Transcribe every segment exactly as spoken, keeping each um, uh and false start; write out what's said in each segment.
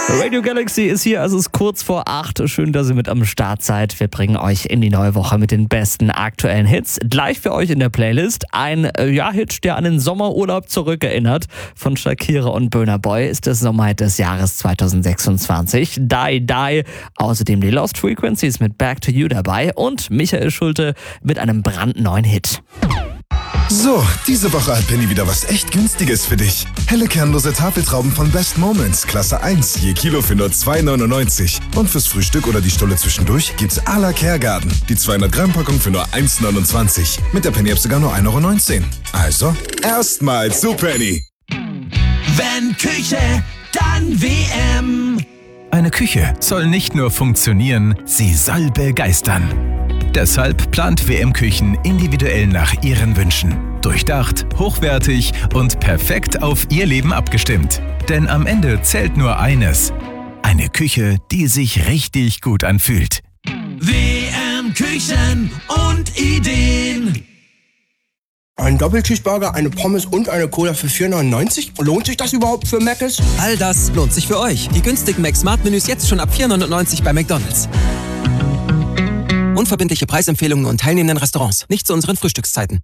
Radio Galaxy ist hier, es ist kurz vor acht. Schön, dass ihr mit am Start seid. Wir bringen euch in die neue Woche mit den besten aktuellen Hits. Gleich für euch in der Playlist ein äh, ja, Hit, der an den Sommerurlaub zurückerinnert. Von Shakira und Burna Boy ist das Sommerhit des Jahres zwanzig sechsundzwanzig. Die, Die. Außerdem die Lost Frequencies mit Back to You dabei und Michael Schulte mit einem brandneuen Hit. So, diese Woche hat Penny wieder was echt Günstiges für dich. Helle kernlose Tafeltrauben von Best Moments, Klasse eins, je Kilo für nur zwei neunundneunzig. Und fürs Frühstück oder die Stulle zwischendurch gibt's à la Kergarten. Die zweihundert Gramm Packung für nur eins neunundzwanzig. Mit der Penny-App sogar nur ein Euro neunzehn. Also, erstmal zu Penny. Wenn Küche, dann W M. Eine Küche soll nicht nur funktionieren, sie soll begeistern. Deshalb plant W M Küchen individuell nach Ihren Wünschen. Durchdacht, hochwertig und perfekt auf Ihr Leben abgestimmt. Denn am Ende zählt nur eines: eine Küche, die sich richtig gut anfühlt. W M Küchen und Ideen. Ein Doppelcheeseburger, eine Pommes und eine Cola für vier neunundneunzig? Lohnt sich das überhaupt für Mc's? All das lohnt sich für euch. Die günstigen Mac-Smart-Menüs jetzt schon ab vier neunundneunzig bei McDonald's. Unverbindliche Preisempfehlungen und teilnehmenden Restaurants. Nicht zu unseren Frühstückszeiten.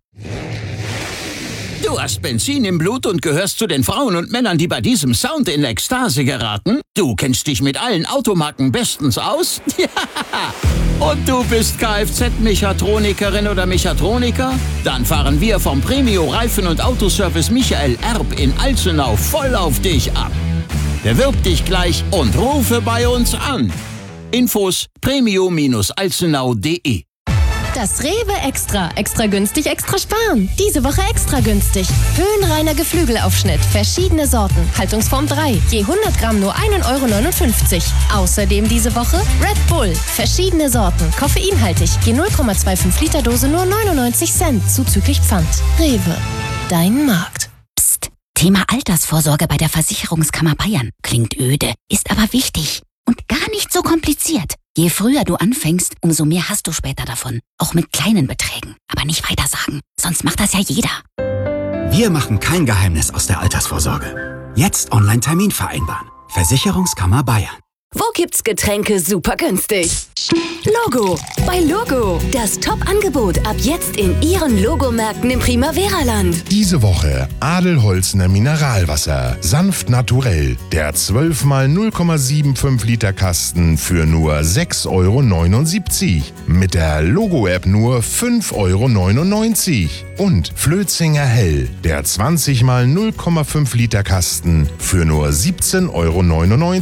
Du hast Benzin im Blut und gehörst zu den Frauen und Männern, die bei diesem Sound in Ekstase geraten? Du kennst dich mit allen Automarken bestens aus? Ja! Und du bist Kfz-Mechatronikerin oder Mechatroniker? Dann fahren wir vom Premio Reifen- und Autoservice Michael Erb in Alzenau voll auf dich ab. Bewirb dich gleich und rufe bei uns an. Infos premio-alzenau punkt de. Das Rewe Extra. Extra günstig, extra sparen. Diese Woche extra günstig. Höhenreiner Geflügelaufschnitt. Verschiedene Sorten. Haltungsform drei. Je hundert Gramm nur ein Euro neunundfünfzig. Außerdem diese Woche Red Bull. Verschiedene Sorten. Koffeinhaltig. Je null Komma fünfundzwanzig Liter Dose nur neunundneunzig Cent. Zuzüglich Pfand. Rewe. Dein Markt. Psst. Thema Altersvorsorge bei der Versicherungskammer Bayern. Klingt öde, ist aber wichtig. Und gar nicht so kompliziert. Je früher du anfängst, umso mehr hast du später davon. Auch mit kleinen Beträgen. Aber nicht weiter sagen, sonst macht das ja jeder. Wir machen kein Geheimnis aus der Altersvorsorge. Jetzt Online-Termin vereinbaren. Versicherungskammer Bayern. Wo gibt's Getränke super günstig? Logo. Bei Logo. Das Top-Angebot ab jetzt in Ihren Logomärkten im Primavera-Land. Diese Woche Adelholzner Mineralwasser. Sanft naturell. Der zwölf mal null Komma fünfundsiebzig Liter Kasten für nur sechs Euro neunundsiebzig. Mit der Logo-App nur fünf Euro neunundneunzig. Und Flötzinger Hell. Der zwanzig mal null Komma fünf Liter Kasten für nur siebzehn Euro neunundneunzig.